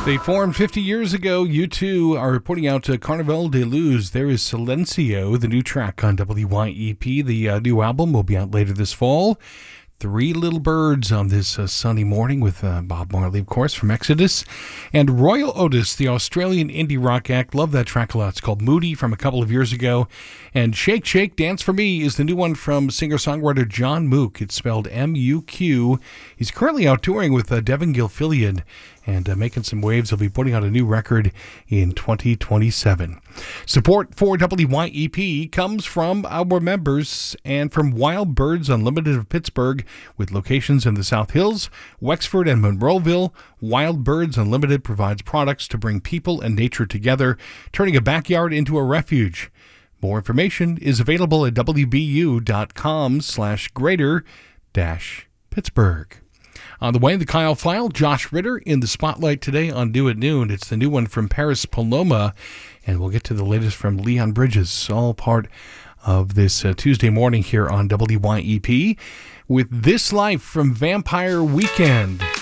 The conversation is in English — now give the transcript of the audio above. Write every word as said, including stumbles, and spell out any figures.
They formed fifty years ago. U two are putting out uh, Carnaval de Luz. There is Silencio, the new track on W Y E P. The uh, new album will be out later this fall. Three Little Birds on this uh, sunny morning with uh, Bob Marley, of course, from Exodus. And Royal Otis, the Australian indie rock act. Love that track a lot. It's called Moody from a couple of years ago. And Shake, Shake, Dance For Me is the new one from singer-songwriter John Mook. It's spelled M U Q. He's currently out touring with uh, Devin Gilfillian and uh, making some waves. He'll be putting out a new record in twenty twenty-seven. Support for W Y E P comes from our members and from Wild Birds Unlimited of Pittsburgh, with locations in the South Hills, Wexford, and Monroeville. Wild Birds Unlimited provides products to bring people and nature together, turning a backyard into a refuge. More information is available at wbu.com slash greater dash Pittsburgh. On the way, the Kyle File, Josh Ritter in the spotlight today on New at Noon. It's the new one from Paris Paloma, and we'll get to the latest from Leon Bridges, all part of this uh, Tuesday morning here on W Y E P with This Life from Vampire Weekend.